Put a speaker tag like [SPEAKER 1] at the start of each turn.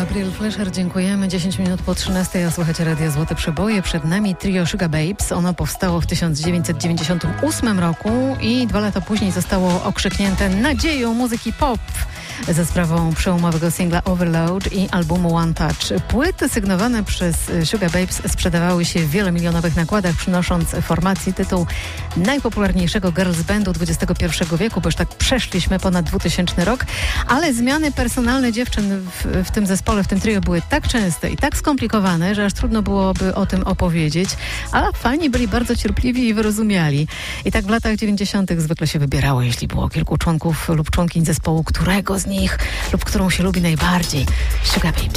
[SPEAKER 1] Gabriel Flesher, dziękujemy. 10 minut po 13, a słuchacie Radia Złote Przeboje. Przed nami trio Sugar Babes. Ono powstało w 1998 roku i 2 lata później zostało okrzyknięte nadzieją muzyki pop za sprawą przełomowego singla Overload i albumu One Touch. Płyty sygnowane przez Sugar Babes sprzedawały się w wielomilionowych nakładach, przynosząc formacji tytuł najpopularniejszego girls bandu XXI wieku, bo już tak przeszliśmy ponad 2000 rok, ale zmiany personalne dziewczyn w tym zespole, w tym trio były tak częste i tak skomplikowane, że aż trudno byłoby o tym opowiedzieć, a fani byli bardzo cierpliwi i wyrozumiali. I tak w latach 90. zwykle się wybierało, jeśli było kilku członków lub członkiń zespołu, którego z nich lub którą się lubi najbardziej. Sugar Babes.